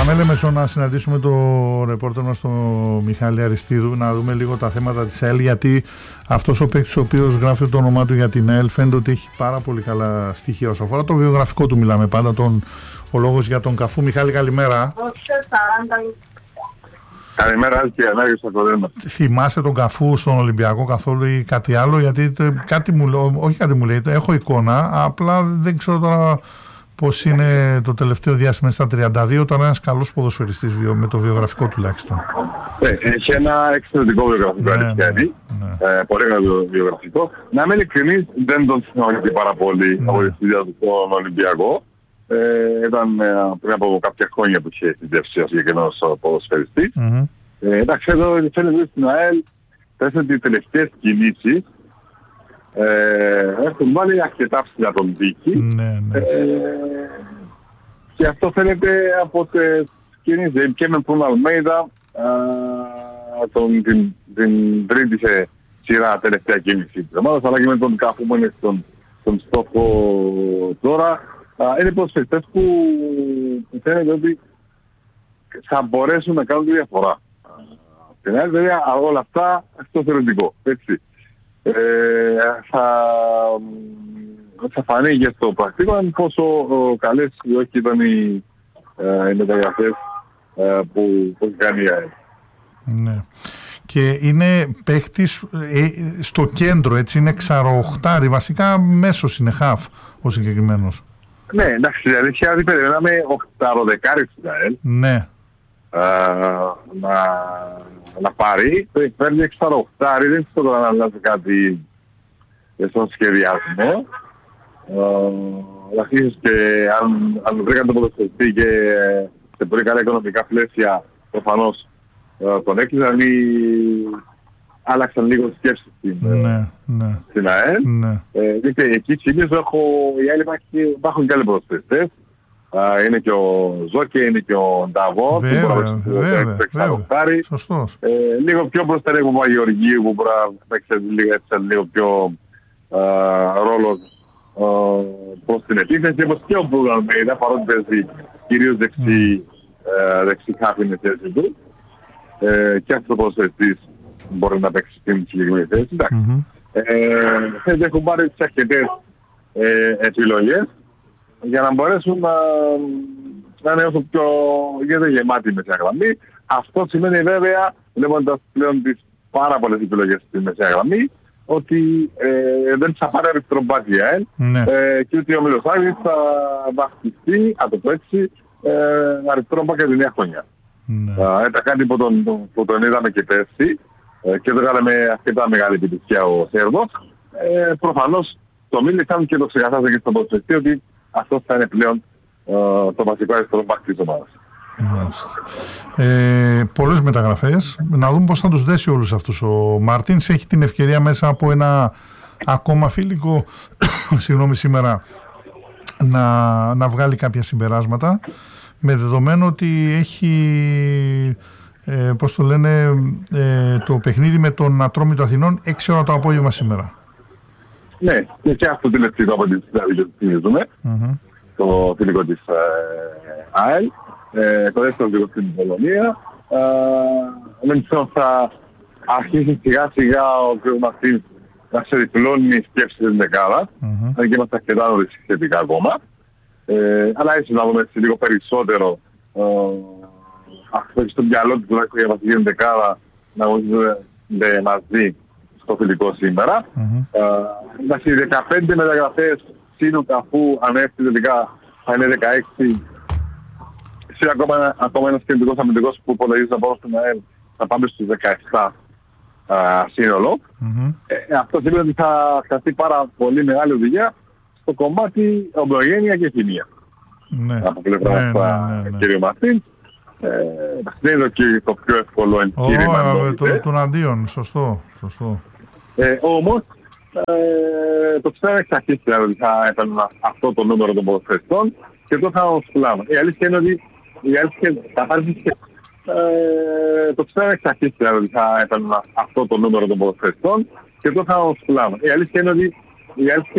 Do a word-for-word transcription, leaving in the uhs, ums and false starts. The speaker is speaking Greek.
Πάμε Λέμεσο να συναντήσουμε το ρεπόρτερ μας τον Μιχάλη Αριστίδου, να δούμε λίγο τα θέματα της ΑΕΛ, γιατί αυτός ο παίκτης ο οποίος γράφει το όνομά του για την ΑΕΛ φαίνεται ότι έχει πάρα πολύ καλά στοιχεία όσο αφορά το βιογραφικό του. Μιλάμε πάντα τον, ο λόγος για τον Καφού. Μιχάλη, καλημέρα. Καλημέρα και ανάγκη στο κορένα. Θυμάσαι τον Καφού στον Ολυμπιακό καθόλου ή κάτι άλλο? Γιατί κάτι μου λέει, όχι κάτι μου λέει, έχω εικόνα, απλά δεν ξέρω τώρα πώς είναι το τελευταίο διάστημα στα τριάντα δύο, τώρα ένας καλός ποδοσφαιριστής με το βιογραφικό τουλάχιστον. Ναι, έχει ένα εξαιρετικό βιογραφικό, ναι, αριστερή, ναι, ναι. ε, πολύ καλό βιογραφικό. Να είμαι ειλικρινής, δεν τον συνολική πάρα πολύ ναι. από τη studία του στον Ολυμπιακό. Ε, ήταν ε, πριν από κάποια χρόνια που είχε συντεύσει ο συγκεκριμένος ποδοσφαιριστής. Mm-hmm. Ε, εντάξει, εδώ φαίνεται στην ΑΕΛ, πέσαν τις τελευταίες κινήσεις. Ε, έχουν βάλει αρκετά ψηλά τον δίκη ναι, ναι. Ε, και αυτό φαίνεται από τις κινήσεις και με τον Αλμέιδα τον, την, την τρίτη σε σειρά τελευταία κίνηση της ομάδας, αλλά και με τον Καφού που είναι στον, στον στόχο τώρα. Α, είναι προσφυγές που φαίνεται ότι θα μπορέσουν να κάνουν τη διαφορά. Στην άλλη βέβαια όλα αυτά στο θεωρητικό, έτσι. Ε, θα, θα φανεί και στο πρακτικό πόσο ο, καλές ή όχι ήταν οι, ε, οι μεταγραφές ε, που, που κάνει η ΑΕΛ. Ναι. Και είναι παίχτης ε, στο κέντρο, έτσι, είναι εξαροχτάρι, βασικά μέσος είναι χαφ ο συγκεκριμένος. Ναι, εντάξει, η αλήθεια είναι περιμέναμε οχταροδεκάρι στην ΑΕΛ. Ναι. Ε, να, να πάρει, παίρνει εξαροχτάρι, δεν ξέρω τώρα να αλλάζει κάτι στον σχεδιασμό. Ε, ίσως και αν, αν βρήκαν το ποδοσφαιριστή και σε πολύ καλά οικονομικά πλαίσια, προφανώς ε, τον έκλεισαν ή άλλαξαν λίγο σκέψεις στην, ναι, ναι. στην ΑΕΛ. Ναι. Ε, δείτε, εκεί συνήθως έχω, οι άλλοι υπάρχουν και άλλοι ποδοσφαιριστές. Uh, είναι και ο Ζόκε, είναι και ο Νταβό, βέβαια, βέβαια, βέβαια, βέβαια. Σωστός. Ε, λίγο πιο μπροστά είναι ο Παπαγεωργίου που μπορεί να παίξει λίγο, λίγο πιο uh, ρόλο uh, προς την επίθεση, όπως και ο Μπρούγκο Αλμέιδα, παρότι παίζει κυρίως δεξί, mm. uh, δεξί χάφη είναι θέση του. Ε, και αυτός ο ποδοσφαιριστής μπορεί να παίξει στην συγκεκριμένη θέση. Mm-hmm. Ε, έχουν πάρει τις αρκετές ε, επιλογές για να μπορέσουν να, να είναι όσο πιο γίνεται γεμάτη η μεσαία γραμμή. Αυτό σημαίνει βέβαια, βλέποντας πλέον τις πάρα πολλές επιλογές στη μεσαία γραμμή, ότι ε, δεν θα πάρει αριστερό μπάκι η ΑΕΛ ε, και ότι ο Μιλοσάκης θα βαφτιστεί, αν το πω έτσι, ε, αριστερό μπάκι για τη νέα χρονιά. Ναι. Ήταν κάτι που τον, που τον είδαμε και πέρσι ε, και δεν κάναμε αρκετά μεγάλη επιτυχία ο Σέρβος. Ε, προφανώς το μίλησαν και το ξεκαθάρισε και στο ποδοσφαιριστή ότι αυτό θα είναι πλέον uh, το βασικό αριστερό μπακ της ομάδας. Ε, πολλές μεταγραφές. Να δούμε πώς θα τους δέσει όλους αυτούς. Ο Μαρτίνς έχει την ευκαιρία μέσα από ένα ακόμα φιλικό συγγνώμη σήμερα να, να βγάλει κάποια συμπεράσματα, με δεδομένο ότι έχει ε, πώς το λένε ε, το παιχνίδι με τον Ατρόμητο Αθηνών έξι ώρα το απόγευμα σήμερα. Ναι, και αυτό την ευθύνη από την συνειδητοποιήσουμε, mm-hmm. το φιλικό της ε, ΑΕΛ, ε, το δεύτερο φιλικό στην Πολωνία. Ε, με πιστεύω θα αρχίσει σιγά σιγά ο κ. Μαρτίνς να σε διπλώνει η σκέψη της δεκάδας, mm-hmm. αν και είμαστε αρκετά νωρίς σχετικά ακόμα. Ε, αλλά ίσως να δούμε έτσι λίγο περισσότερο ε, αυτό και στο μυαλό του τουλάχιστον για να βασική δεκάδα να βοηθούνται μαζί στο φιλικό σήμερα. Mm-hmm. Uh, εντάξει, δεκαπέντε μεταγραφές σύν Καφού, αν έρθει τελικά θα είναι δεκαέξι. Συν ακόμα, ακόμα ένας κεντρικός αμυντικός που υπολογίζει να πάω στην ΑΕΛ, θα πάμε στους δεκαεπτά uh, σύνολο. Mm-hmm. Ε, αυτό σημαίνει ότι θα χαστεί πάρα πολύ μεγάλη οδηγία στο κομμάτι ομοιογένεια και χημεία. Ναι. Από πλευρά ναι, ναι, ναι, ναι, κ. Μαρτίν. Ε, δεν είναι και το πιο εύκολο εγχείρημα. Oh, τον αντίον, σωστό. σωστό. Ε, όμως, ε, το ξέρω εξ αρχής ότι θα έπαιρναν αυτό το νούμερο των ποδοσφαιριστών και το θα οσφουλάμε. Η αλήθεια είναι ότι η αλήθεια θα πάρει και ε, το ξέρω εξ αρχής ότι θα έπαιρναν αυτό το νούμερο των ποδοσφαιριστών και το θα οσφουλάμε. Η αλήθεια είναι ότι η αλήθεια